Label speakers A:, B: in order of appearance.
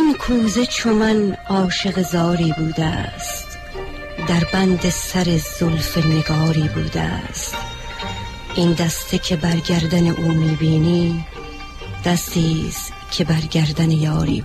A: این کوزه چو من عاشق زاری بوده است، در بند سر زلف نگاری بوده است. این دسته که بر گردن او میبینی، دستی است که بر گردن یاری